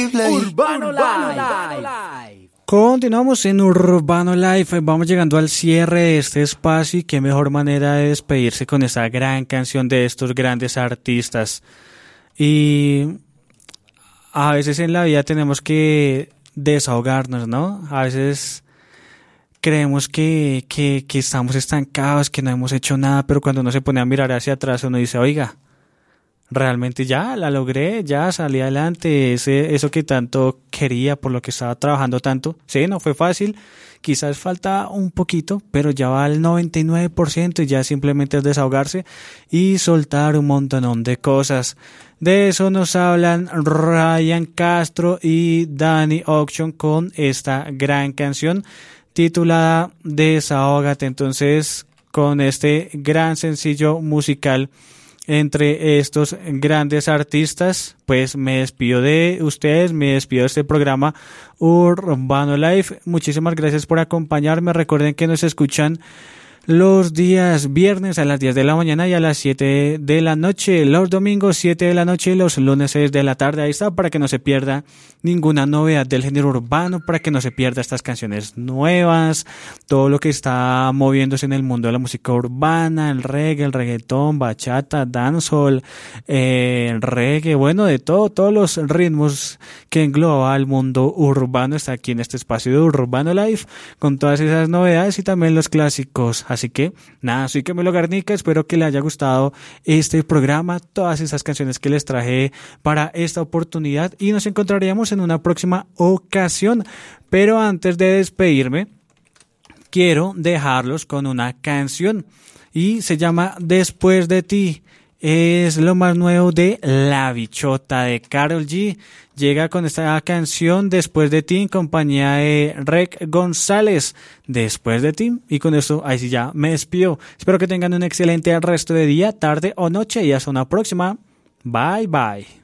Urbano Live. Continuamos en Urbano Live, vamos llegando al cierre de este espacio y qué mejor manera de despedirse con esta gran canción de estos grandes artistas. Y a veces en la vida tenemos que desahogarnos, ¿no? A veces creemos que estamos estancados, que no hemos hecho nada, pero cuando uno se pone a mirar hacia atrás uno dice, oiga, realmente ya la logré, ya salí adelante, eso que tanto quería, por lo que estaba trabajando tanto. Sí, no fue fácil, quizás falta un poquito, pero ya va al 99% y ya simplemente es desahogarse y soltar un montón de cosas. De eso nos hablan Ryan Castro y Danny Ocean con esta gran canción titulada Desahógate. Entonces, con este gran sencillo musical entre estos grandes artistas, pues me despido de ustedes, me despido de este programa Urbano Live. Muchísimas gracias por acompañarme. Recuerden que nos escuchan los días viernes a las 10 de la mañana y a las 7 de la noche, los domingos 7 de la noche y los lunes 6 de la tarde. Ahí está, para que no se pierda ninguna novedad del género urbano, para que no se pierda estas canciones nuevas, todo lo que está moviéndose en el mundo de la música urbana, el reggae, el reggaetón, bachata, dancehall, el reggae, bueno, de todos los ritmos que engloba el mundo urbano está aquí en este espacio de Urbano Live, con todas esas novedades y también los clásicos. Así que, nada, soy Camilo Garnica, espero que les haya gustado este programa, todas esas canciones que les traje para esta oportunidad y nos encontraríamos en una próxima ocasión. Pero antes de despedirme, quiero dejarlos con una canción y se llama Después de ti. Es lo más nuevo de La Bichota de Karol G. Llega con esta canción Después de ti en compañía de Rek González. Después de ti. Y con esto, ahí sí ya me despido. Espero que tengan un excelente resto de día, tarde o noche y hasta una próxima. Bye bye.